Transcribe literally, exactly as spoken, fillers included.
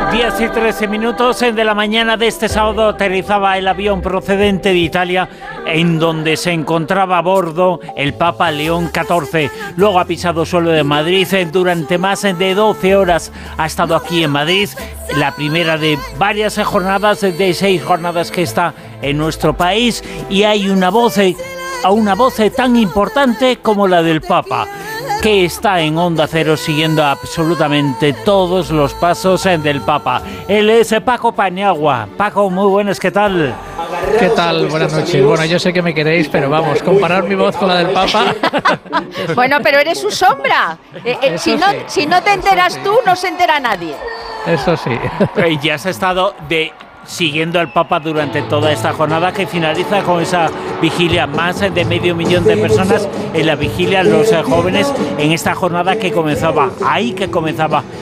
diez y trece minutos de la mañana de este sábado aterrizaba el avión procedente de Italia, en donde se encontraba a bordo el Papa León catorce. Luego ha pisado suelo de Madrid durante más de doce horas. Ha estado aquí en Madrid, la primera de varias jornadas, de seis jornadas que está en nuestro país, y hay una voz, una voz tan importante como la del Papa, que está en Onda Cero siguiendo absolutamente todos los pasos del Papa. Él es Paco Paniagua. Paco, muy buenas, ¿qué tal? ¿Qué tal? Buenas noches. Bueno, yo sé que me queréis, pero vamos, comparar mi voz con la del Papa... Bueno, pero eres su sombra. Eh, eh, si, no, sí. si no te enteras tú, no se entera nadie. Eso sí. Eh, ya has estado de... siguiendo al Papa durante toda esta jornada, que finaliza con esa vigilia. Más de medio millón de personas en la vigilia, los jóvenes, en esta jornada que comenzaba, ahí que comenzaba